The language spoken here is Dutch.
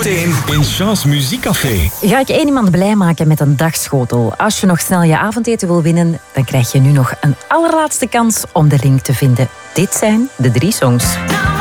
Zometeen in Chance Muziekcafé. Ga ik één iemand blij maken met een dagschotel? Als je nog snel je avondeten wil winnen, dan krijg je nu nog een allerlaatste kans om de link te vinden. Dit zijn de 3 songs.